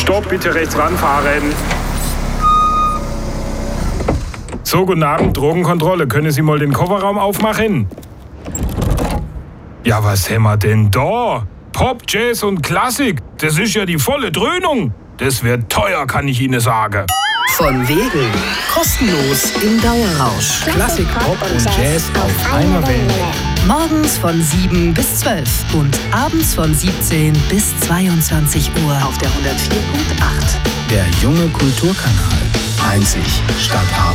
Stopp, bitte rechts ranfahren. So, guten Abend, Drogenkontrolle. Können Sie mal den Kofferraum aufmachen? Ja, was haben wir denn da? Pop, Jazz und Klassik. Das ist ja die volle Dröhnung. Das wird teuer, kann ich Ihnen sagen. Von wegen. Kostenlos im Dauerrausch. Klassik, Pop und Jazz auf einer Wellenlänge. Morgens von 7 bis 12 und abends von 17 bis 22 Uhr auf der 104.8. Der junge Kulturkanal. Einzig statt